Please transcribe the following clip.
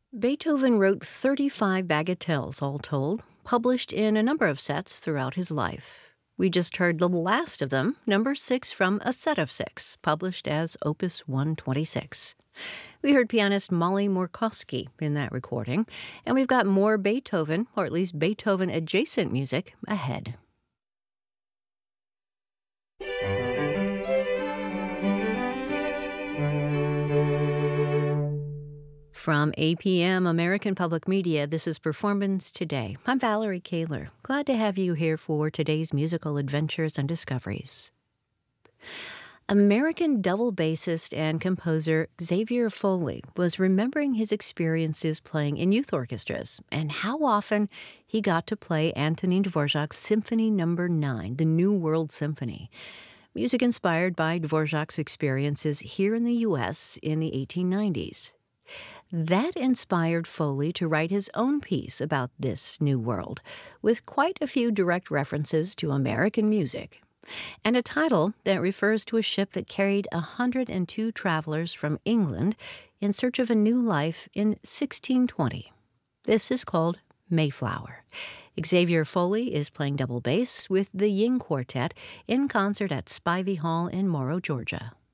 Beethoven wrote 35 bagatelles, all told, published in a number of sets throughout his life. We just heard the last of them, number 6 from a set of 6, published as Opus 126. We heard pianist Molly Morkowski in that recording, and we've got more Beethoven, or at least Beethoven-adjacent music, ahead. From APM American Public Media, this is Performance Today. I'm Valerie Kaler. Glad to have you here for today's musical adventures and discoveries. American double bassist and composer Xavier Foley was remembering his experiences playing in youth orchestras and how often he got to play Antonin Dvorak's Symphony No. 9, the New World Symphony. Music inspired by Dvorak's experiences here in the U.S. in the 1890s. That inspired Foley to write his own piece about this new world, with quite a few direct references to American music, and a title that refers to a ship that carried 102 travelers from England in search of a new life in 1620. This is called Mayflower. Xavier Foley is playing double bass with the Ying Quartet in concert at Spivey Hall in Morrow, Georgia.